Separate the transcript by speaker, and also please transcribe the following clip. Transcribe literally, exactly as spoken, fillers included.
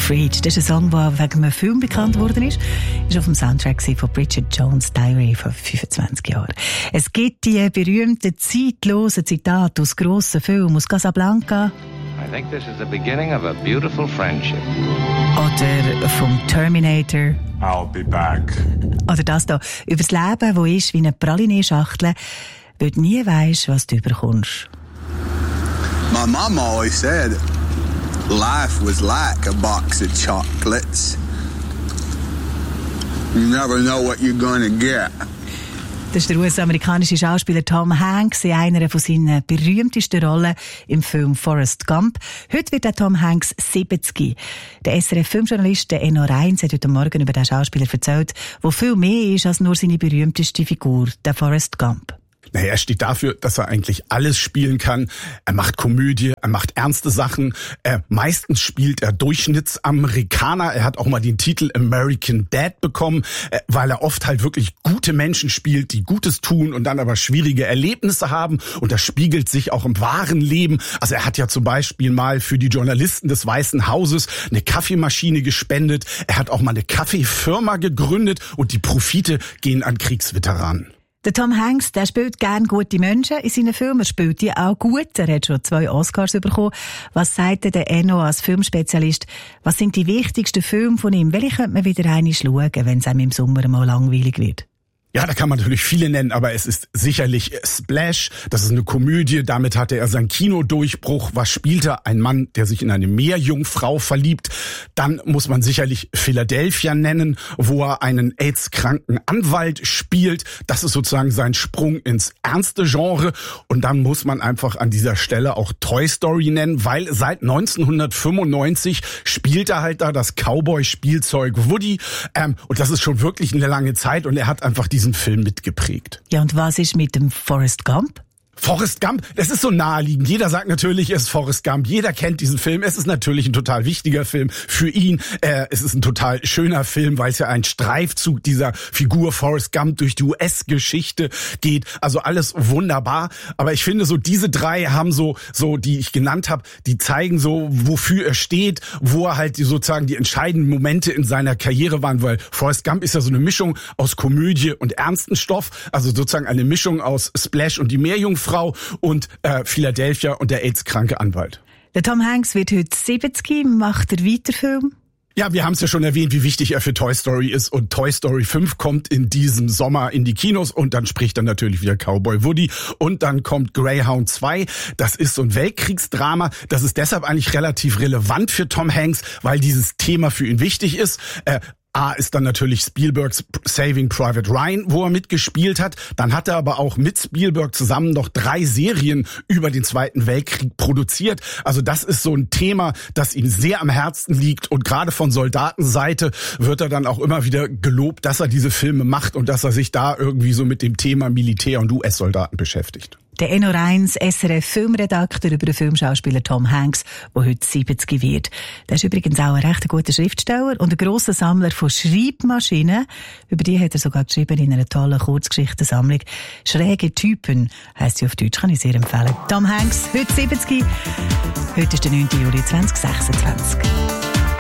Speaker 1: Freed. Das ist ein Song, der wegen einem Film bekannt worden ist. Ist auf dem Soundtrack von Bridget Jones' Diary vor fünfundzwanzig Jahren. Es gibt die berühmten, zeitlosen Zitate aus grossen Filmen, aus Casablanca.
Speaker 2: I think this is the beginning of a beautiful friendship.
Speaker 1: Oder vom Terminator.
Speaker 3: I'll be back.
Speaker 1: Oder das hier, über das Leben, das ist wie eine Praline-Schachtel, weil du nie weisst, was du überkommst.
Speaker 4: My mom always said life was like a box of chocolates. You never know what you're gonna get.
Speaker 1: Das ist der U S-amerikanische Schauspieler Tom Hanks in einer von seinen berühmtesten Rollen im Film Forrest Gump. Heute wird der Tom Hanks siebzig. Der S R F-Filmjournalist Enno Reins hat heute Morgen über den Schauspieler erzählt, der viel mehr ist als nur seine berühmteste Figur, der Forrest Gump.
Speaker 5: Naja, er steht dafür, dass er eigentlich alles spielen kann. Er macht Komödie, er macht ernste Sachen. Er, meistens spielt er Durchschnittsamerikaner. Er hat auch mal den Titel American Dad bekommen, äh, weil er oft halt wirklich gute Menschen spielt, die Gutes tun und dann aber schwierige Erlebnisse haben. Und das spiegelt sich auch im wahren Leben. Also er hat ja zum Beispiel mal für die Journalisten des Weißen Hauses eine Kaffeemaschine gespendet. Er hat auch mal eine Kaffeefirma gegründet und die Profite gehen an Kriegsveteranen.
Speaker 1: Der Tom Hanks, der spielt gern gute Menschen in seinen Filmen. Er spielt die auch gut. Er hat schon zwei Oscars bekommen. Was sagt der Enno als Filmspezialist? Was sind die wichtigsten Filme von ihm? Welche könnte man wieder einmal schauen, wenn es einem im Sommer mal langweilig wird?
Speaker 5: Ja, da kann man natürlich viele nennen, aber es ist sicherlich Splash. Das ist eine Komödie. Damit hatte er seinen Kinodurchbruch. Was spielt er? Ein Mann, der sich in eine Meerjungfrau verliebt. Dann muss man sicherlich Philadelphia nennen, wo er einen AIDS-kranken Anwalt spielt. Das ist sozusagen sein Sprung ins ernste Genre. Und dann muss man einfach an dieser Stelle auch Toy Story nennen, weil seit neunzehnhundertfünfundneunzig spielt er halt da das Cowboy-Spielzeug Woody. Ähm, und das ist schon wirklich eine lange Zeit. Und er hat einfach diesen Film mitgeprägt.
Speaker 1: Ja, und was ist mit dem Forrest Gump?
Speaker 5: Forrest Gump, das ist so naheliegend. Jeder sagt natürlich, es ist Forrest Gump. Jeder kennt diesen Film. Es ist natürlich ein total wichtiger Film für ihn. Äh, es ist ein total schöner Film, weil es ja ein Streifzug dieser Figur Forrest Gump durch die U S-Geschichte geht. Also alles wunderbar. Aber ich finde so, diese drei haben so, so die ich genannt habe, die zeigen so, wofür er steht, wo er halt die, sozusagen die entscheidenden Momente in seiner Karriere waren. Weil Forrest Gump ist ja so eine Mischung aus Komödie und ernsten Stoff. Also sozusagen eine Mischung aus Splash und die Meerjungfrau. Frau und äh, Philadelphia und der AIDS-kranke Anwalt.
Speaker 1: Der Tom Hanks wird heute siebzig, macht er weiter Film?
Speaker 5: Ja, wir haben es ja schon erwähnt, wie wichtig er für Toy Story ist. Und Toy Story fünf kommt in diesem Sommer in die Kinos und dann spricht dann natürlich wieder Cowboy Woody. Und dann kommt Greyhound zwei. Das ist so ein Weltkriegsdrama. Das ist deshalb eigentlich relativ relevant für Tom Hanks, weil dieses Thema für ihn wichtig ist. Äh, A ist dann natürlich Spielbergs Saving Private Ryan, wo er mitgespielt hat. Dann hat er aber auch mit Spielberg zusammen noch drei Serien über den Zweiten Weltkrieg produziert. Also das ist so ein Thema, das ihm sehr am Herzen liegt. Und gerade von Soldatenseite wird er dann auch immer wieder gelobt, dass er diese Filme macht und dass er sich da irgendwie so mit dem Thema Militär und U S-Soldaten beschäftigt.
Speaker 1: Der Enno Reins, S R F-Filmredakteur über den Filmschauspieler Tom Hanks, der heute siebzig wird. Der ist übrigens auch ein recht guter Schriftsteller und ein grosser Sammler von Schreibmaschinen. Über die hat er sogar geschrieben in einer tollen Kurzgeschichtensammlung. Schräge Typen heisst sie auf Deutsch, kann ich sehr empfehlen. Tom Hanks, heute siebzig. Heute ist der neunten Juli zweitausendsechsundzwanzig.